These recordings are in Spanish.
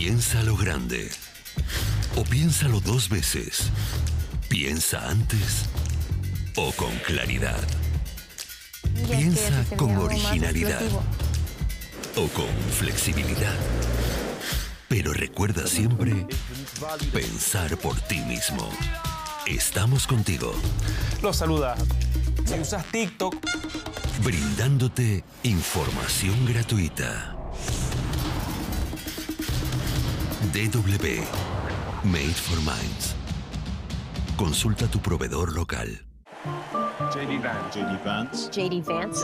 Piénsalo grande. O piénsalo 2 veces. Piensa antes o con claridad. Piensa con originalidad o con flexibilidad. Pero recuerda siempre pensar por ti mismo. Estamos contigo. Los saluda. Si usas TikTok, brindándote información gratuita. DW Made for Minds. Consulta tu proveedor local. JD Vance. JD Vance. JD Vance.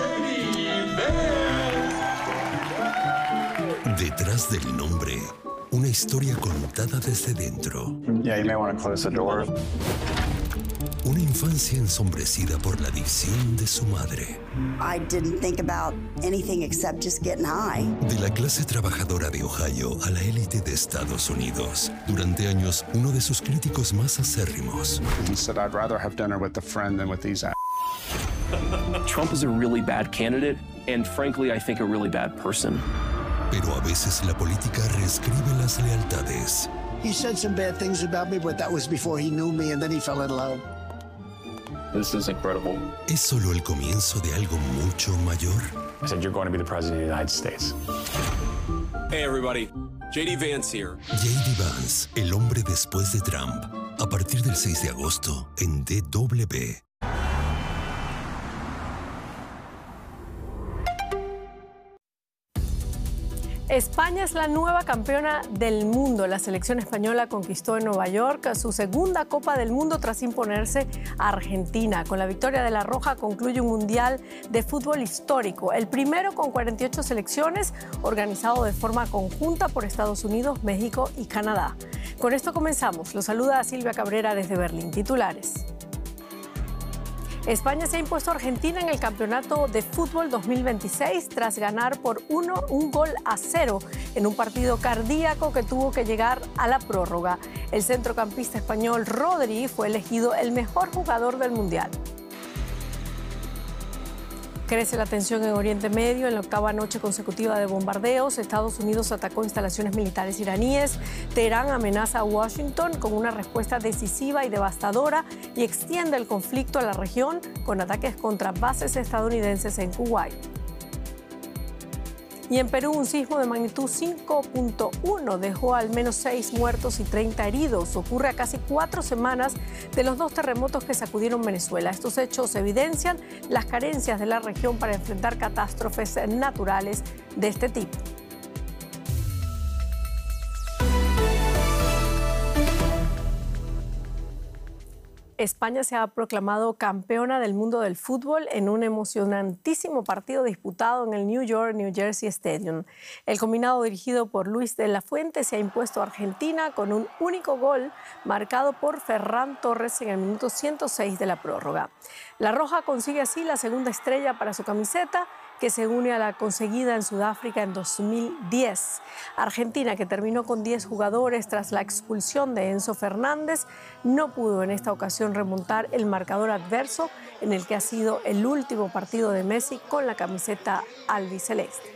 Detrás del nombre, una historia contada desde dentro. Yeah, you may want to close the door. Una infancia ensombrecida por la adicción de su madre. I didn't think about anything except just getting high. De la clase trabajadora de Ohio a la élite de Estados Unidos. Durante años, uno de sus críticos más acérrimos. He said, I'd rather have dinner with a friend than with these Trump is a really bad candidate, and frankly, I think a really bad person. Pero a veces la política reescribe las lealtades. He said some bad things about me, but that was before he knew me, and then he fell in love. This is incredible. ¿Es solo el comienzo de algo mucho mayor? I said, you're going to be the president of the United States. Hey everybody, JD Vance here. JD Vance, el hombre después de Trump. A partir del 6 de agosto en DW. España es la nueva campeona del mundo. La selección española conquistó en Nueva York su segunda Copa del Mundo tras imponerse a Argentina. Con la victoria de la Roja concluye un mundial de fútbol histórico, el primero con 48 selecciones, organizado de forma conjunta por Estados Unidos, México y Canadá. Con esto comenzamos. Los saluda Silvia Cabrera desde Berlín. Titulares. España se ha impuesto a Argentina en el Campeonato de Fútbol 2026 tras ganar por 1-0 en un partido cardíaco que tuvo que llegar a la prórroga. El centrocampista español Rodri fue elegido el mejor jugador del Mundial. Crece la tensión en Oriente Medio. En la 8ª noche consecutiva de bombardeos, Estados Unidos atacó instalaciones militares iraníes. Teherán amenaza a Washington con una respuesta decisiva y devastadora y extiende el conflicto a la región con ataques contra bases estadounidenses en Kuwait. Y en Perú, un sismo de magnitud 5.1 dejó al menos 6 muertos y 30 heridos. Ocurre a casi 4 semanas de los 2 terremotos que sacudieron Venezuela. Estos hechos evidencian las carencias de la región para enfrentar catástrofes naturales de este tipo. España se ha proclamado campeona del mundo del fútbol en un emocionantísimo partido disputado en el New York, New Jersey Stadium. El combinado dirigido por Luis de la Fuente se ha impuesto a Argentina con un único gol marcado por Ferran Torres en el minuto 106 de la prórroga. La Roja consigue así la segunda estrella para su camiseta, que se une a la conseguida en Sudáfrica en 2010. Argentina, que terminó con 10 jugadores tras la expulsión de Enzo Fernández, no pudo en esta ocasión remontar el marcador adverso en el que ha sido el último partido de Messi con la camiseta albiceleste.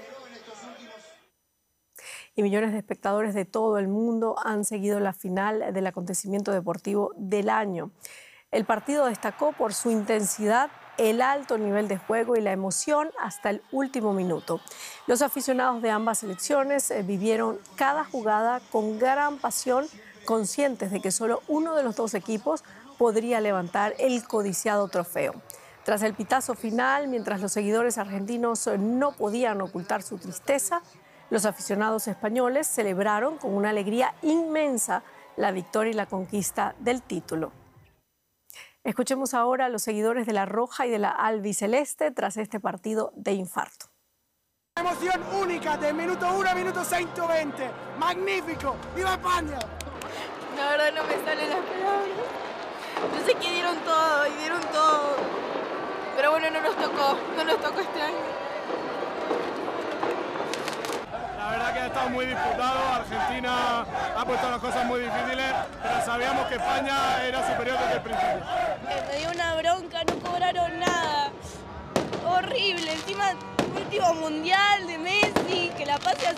Y millones de espectadores de todo el mundo han seguido la final del acontecimiento deportivo del año. El partido destacó por su intensidad, el alto nivel de juego y la emoción hasta el último minuto. Los aficionados de ambas selecciones vivieron cada jugada con gran pasión, conscientes de que solo uno de los 2 equipos podría levantar el codiciado trofeo. Tras el pitazo final, mientras los seguidores argentinos no podían ocultar su tristeza, los aficionados españoles celebraron con una alegría inmensa la victoria y la conquista del título. Escuchemos ahora a los seguidores de la Roja y de la albiceleste tras este partido de infarto. Emoción única de minuto 1 a minuto 120. Magnífico. ¡Viva España! La verdad no me salen las palabras. Yo sé que dieron todo y dieron todo. Pero bueno, no nos tocó este año. la verdad que ha estado muy disputado. Argentina ha puesto las cosas muy difíciles, pero sabíamos que España era superior desde el principio. Me dio una bronca, no cobraron nada. Horrible, encima último mundial de Messi, que la pase así.